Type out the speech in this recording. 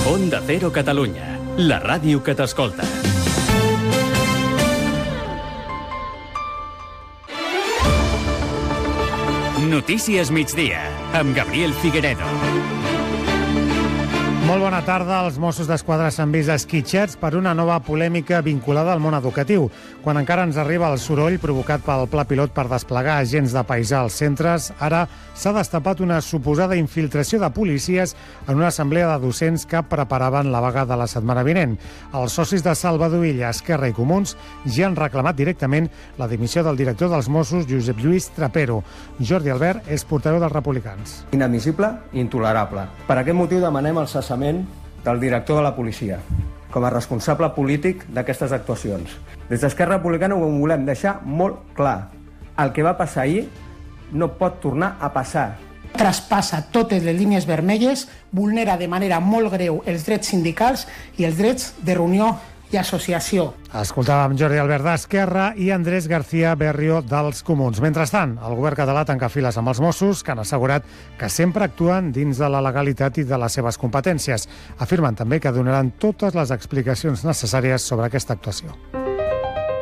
Onda Cero Catalunya, la ràdio que t'escolta. Notícies migdia, amb Gabriel Figueredo. Molt bona tarda. Els Mossos d'Esquadra s'han vist esquitxats per una nova polèmica vinculada al món educatiu. Quan encara ens arriba el soroll provocat pel pla pilot per desplegar agents de paisà als centres, ara s'ha destapat una suposada infiltració de policies en una assemblea de docents que preparaven la vaga de la setmana vinent. Els socis de Salvador Illa, Esquerra i Comuns ja han reclamat directament la dimissió del director dels Mossos, Josep Lluís Trapero. Jordi Albert és portaveu dels Republicans. Inadmissible i intolerable. Per aquest motiu demanem el cessament del director de la policia com a responsable polític d'aquestes actuacions. Des d'Esquerra Republicana ho volem deixar molt clar. El que va passar ahir no pot tornar a passar. Traspassa totes les línies vermelles, vulnera de manera molt greu els drets sindicals i els drets de reunió i associació. Escoltàvem Jordi Albert d'Esquerra i Andrés García Berrio dels Comuns. Mentrestant, el govern català tanca files amb els Mossos, que han assegurat que sempre actuen dins de la legalitat i de les seves competències. Afirmen també que donaran totes les explicacions necessàries sobre aquesta actuació.